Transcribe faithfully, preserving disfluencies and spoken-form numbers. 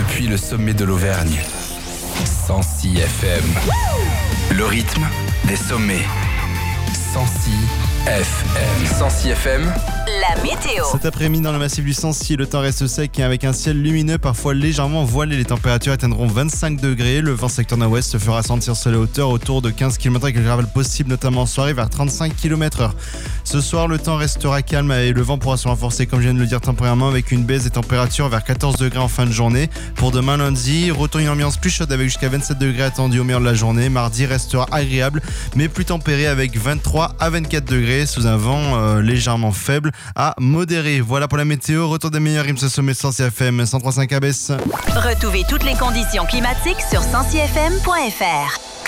depuis le sommet de l'Auvergne. cent six F M. Le rythme des sommets. cent six F M. cent six F M. La météo. Cet après-midi dans le massif du Sancy, le temps reste sec et avec un ciel lumineux, parfois légèrement voilé. Les températures atteindront vingt-cinq degrés. Le vent secteur nord-ouest se fera sentir sur les hauteurs autour de quinze kilomètres avec le gravel possible, notamment en soirée vers trente-cinq kilomètres heure. Ce soir, le temps restera calme et le vent pourra se renforcer, comme je viens de le dire, temporairement avec une baisse des températures vers quatorze degrés en fin de journée. Pour demain lundi, retour une ambiance plus chaude avec jusqu'à vingt-sept degrés attendus au meilleur de la journée. Mardi restera agréable mais plus tempéré avec vingt-trois à vingt-quatre degrés sous un vent euh, légèrement faible à modéré. Voilà pour la météo. Retour des meilleurs rimes ce sommet cent six F M cent trois virgule cinq A B S. Retrouvez toutes les conditions climatiques sur cent six F M point F R.